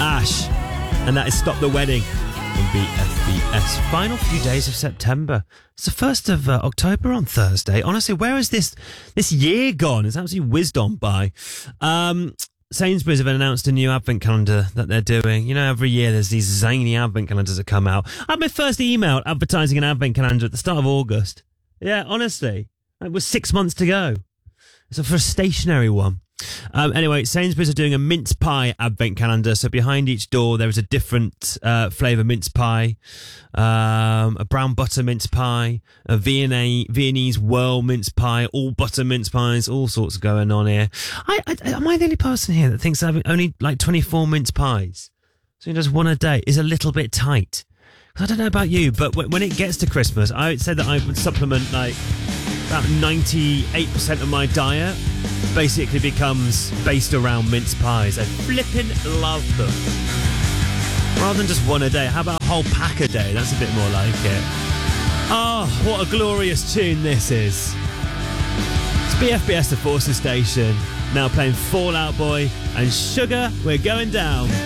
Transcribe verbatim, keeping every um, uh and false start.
Ash. And that is Stop the Wedding on B F B S. Final few days of September. It's the first of uh, October on Thursday. Honestly, where has this this year gone? It's absolutely whizzed on by. Um, Sainsbury's have announced a new advent calendar that they're doing. You know, every year there's these zany advent calendars that come out. I had my first email advertising an advent calendar at the start of August. Yeah, honestly. It was six months to go. So for a stationary one. Um, anyway, Sainsbury's are doing a mince pie advent calendar. So behind each door there is a different uh, flavour mince pie, um, a brown butter mince pie, a Viennese, Viennese whirl mince pie, all butter mince pies, all sorts going on here. I, I, am I the only person here that thinks having only like twenty-four mince pies, so just one a day, is a little bit tight? I don't know about you, but when it gets to Christmas, I would say that I would supplement like about ninety-eight percent of my diet basically becomes based around mince pies. I flippin' love them. Rather than just one a day, how about a whole pack a day? That's a bit more like it. Oh, what a glorious tune this is. It's B F B S, the Forces Station, now playing Fall Out Boy and Sugar, We're Going Down.